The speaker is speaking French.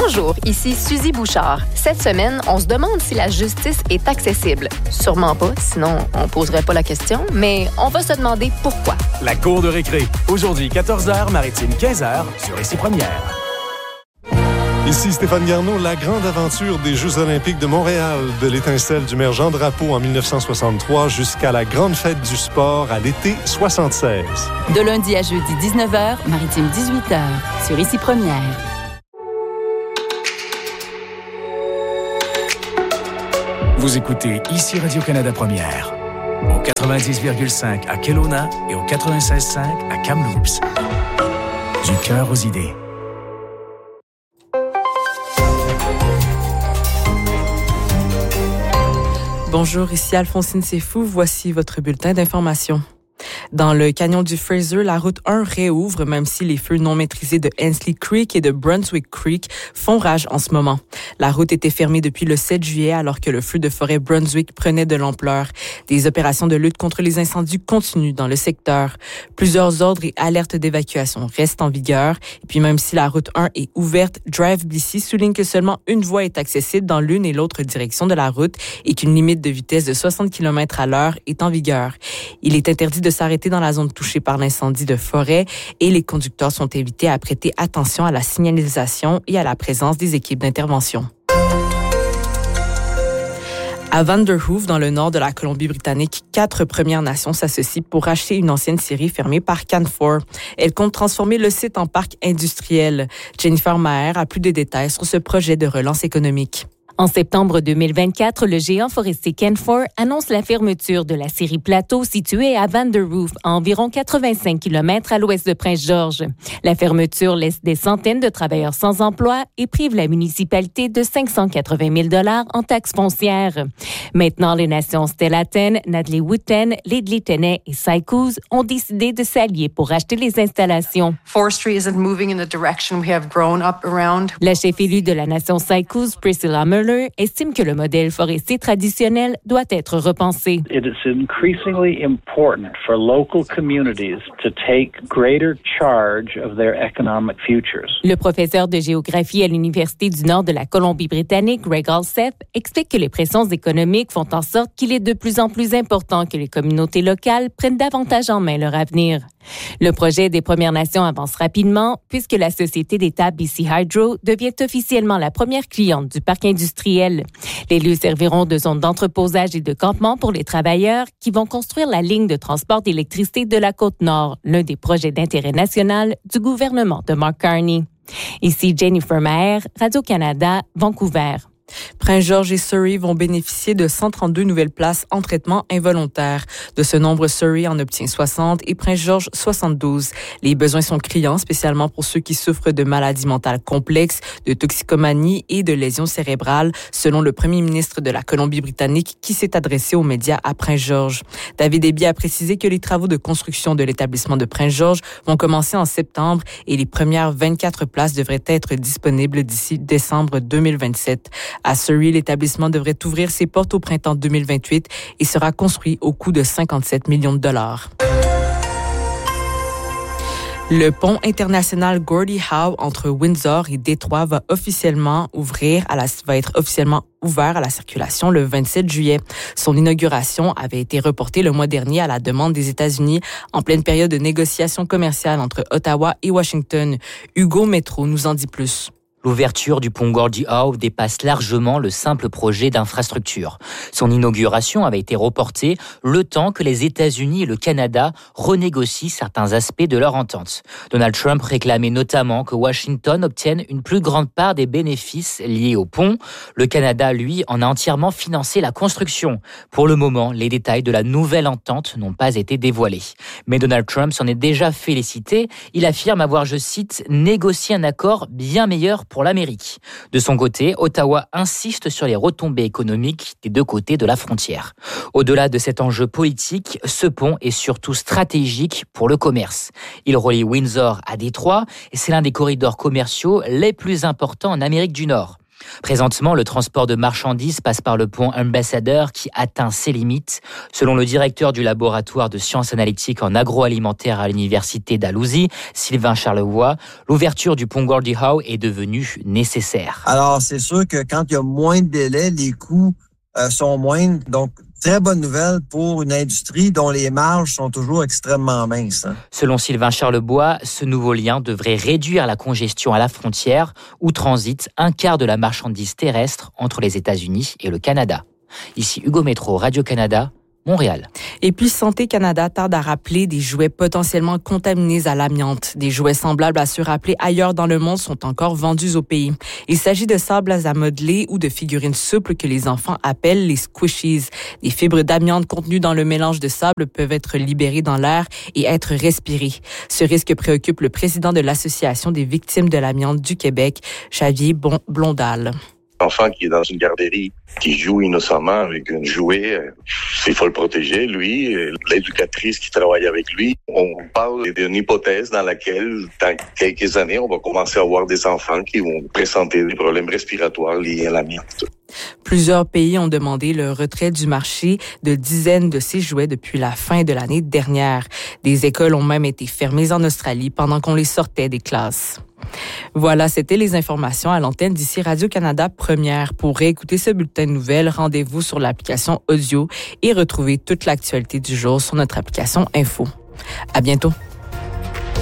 Bonjour, ici Suzy Bouchard. Cette semaine, on se demande si la justice est accessible. Sûrement pas, sinon on poserait pas la question, mais on va se demander pourquoi. La cour de récré. Aujourd'hui, 14h, Maritime 15h, sur Ici Première. Ici Stéphane Garneau, la grande aventure des Jeux olympiques de Montréal, de l'étincelle du maire Jean Drapeau en 1963 jusqu'à la grande fête du sport à l'été 76. De lundi à jeudi 19h, Maritime 18h, sur Ici Première. Vous écoutez Ici Radio-Canada Première, au 90,5 à Kelowna et au 96,5 à Kamloops. Du cœur aux idées. Bonjour, ici Alphonsine Sefou. Voici votre bulletin d'information. Dans le canyon du Fraser, la route 1 réouvre, même si les feux non maîtrisés de Hensley Creek et de Brunswick Creek font rage en ce moment. La route était fermée depuis le 7 juillet alors que le feu de forêt Brunswick prenait de l'ampleur. Des opérations de lutte contre les incendies continuent dans le secteur. Plusieurs ordres et alertes d'évacuation restent en vigueur. Et puis même si la route 1 est ouverte, Drive BC souligne que seulement une voie est accessible dans l'une et l'autre direction de la route et qu'une limite de vitesse de 60 km/h est en vigueur. Il est interdit de s'arrêter dans la zone touchée par l'incendie de forêt et les conducteurs sont invités à prêter attention à la signalisation et à la présence des équipes d'intervention. À Vanderhoof, dans le nord de la Colombie-Britannique, 4 Premières Nations s'associent pour racheter une ancienne scierie fermée par Canfor. Elle compte transformer le site en parc industriel. Jennifer Maher a plus de détails sur ce projet de relance économique. En septembre 2024, le géant forestier Canfor annonce la fermeture de la scierie Plateau située à Vanderhoof, à environ 85 km à l'ouest de Prince-Georges. La fermeture laisse des centaines de travailleurs sans emploi et prive la municipalité de 580 000 $ en taxes foncières. Maintenant, les nations Stellarton, Nadley-Woodton, Ledley-Tenney et Sycouse ont décidé de s'allier pour racheter les installations. Forestry isn't moving in the direction we have grown up around. La chef élue de la nation Sycouse, Priscilla Muller, estime que le modèle forestier traditionnel doit être repensé. It is increasingly important for local communities to take greater charge of their economic futures. Le professeur de géographie à l'Université du Nord de la Colombie-Britannique, Greg Alseth, explique que les pressions économiques font en sorte qu'il est de plus en plus important que les communautés locales prennent davantage en main leur avenir. Le projet des Premières Nations avance rapidement puisque la société d'État BC Hydro devient officiellement la première cliente du parc industriel. Les lieux serviront de zone d'entreposage et de campement pour les travailleurs qui vont construire la ligne de transport d'électricité de la Côte-Nord, l'un des projets d'intérêt national du gouvernement de Mark Carney. Ici Jennifer Maher, Radio-Canada, Vancouver. Prince-Georges et Surrey vont bénéficier de 132 nouvelles places en traitement involontaire. De ce nombre, Surrey en obtient 60 et Prince-Georges 72. Les besoins sont criants, spécialement pour ceux qui souffrent de maladies mentales complexes, de toxicomanie et de lésions cérébrales, selon le premier ministre de la Colombie-Britannique qui s'est adressé aux médias à Prince-Georges. David Eby a précisé que les travaux de construction de l'établissement de Prince-Georges vont commencer en septembre et les premières 24 places devraient être disponibles d'ici décembre 2027. À Surrey, l'établissement devrait ouvrir ses portes au printemps 2028 et sera construit au coût de 57 millions de $. Le pont international Gordie Howe entre Windsor et Détroit va être officiellement ouvert à la circulation le 27 juillet. Son inauguration avait été reportée le mois dernier à la demande des États-Unis en pleine période de négociations commerciales entre Ottawa et Washington. Hugo Métro nous en dit plus. L'ouverture du pont Gordie Howe dépasse largement le simple projet d'infrastructure. Son inauguration avait été reportée le temps que les États-Unis et le Canada renégocient certains aspects de leur entente. Donald Trump réclamait notamment que Washington obtienne une plus grande part des bénéfices liés au pont. Le Canada, lui, en a entièrement financé la construction. Pour le moment, les détails de la nouvelle entente n'ont pas été dévoilés. Mais Donald Trump s'en est déjà félicité. Il affirme avoir, je cite, « négocié un accord bien meilleur pour l'Amérique ». De son côté, Ottawa insiste sur les retombées économiques des deux côtés de la frontière. Au-delà de cet enjeu politique, ce pont est surtout stratégique pour le commerce. Il relie Windsor à Détroit et c'est l'un des corridors commerciaux les plus importants en Amérique du Nord. Présentement, le transport de marchandises passe par le pont Ambassadeur qui atteint ses limites. Selon le directeur du laboratoire de sciences analytiques en agroalimentaire à l'université d'Alousie, Sylvain Charlevoix, l'ouverture du pont Gordie Howe est devenue nécessaire. Alors, c'est sûr que quand il y a moins de délais, les coûts sont moindres. Donc, très bonne nouvelle pour une industrie dont les marges sont toujours extrêmement minces. Selon Sylvain Charlevoix, ce nouveau lien devrait réduire la congestion à la frontière où transite un quart de la marchandise terrestre entre les États-Unis et le Canada. Ici Hugo Métro, Radio-Canada, Montréal. Et puis, Santé Canada tarde à rappeler des jouets potentiellement contaminés à l'amiante. Des jouets semblables à ceux rappelés ailleurs dans le monde sont encore vendus au pays. Il s'agit de sables à modeler ou de figurines souples que les enfants appellent les squishies. Des fibres d'amiante contenues dans le mélange de sable peuvent être libérées dans l'air et être respirées. Ce risque préoccupe le président de l'Association des victimes de l'amiante du Québec, Xavier Blondal. L'enfant qui est dans une garderie, qui joue innocemment avec un jouet, il faut le protéger, lui. L'éducatrice qui travaille avec lui, on parle d'une hypothèse dans laquelle, dans quelques années, on va commencer à avoir des enfants qui vont présenter des problèmes respiratoires liés à l'amiante. Plusieurs pays ont demandé le retrait du marché de dizaines de ces jouets depuis la fin de l'année dernière. Des écoles ont même été fermées en Australie pendant qu'on les sortait des classes. Voilà, c'était les informations à l'antenne d'ici Radio-Canada Première. Pour réécouter ce bulletin de nouvelles, rendez-vous sur l'application audio et retrouvez toute l'actualité du jour sur notre application Info. À bientôt.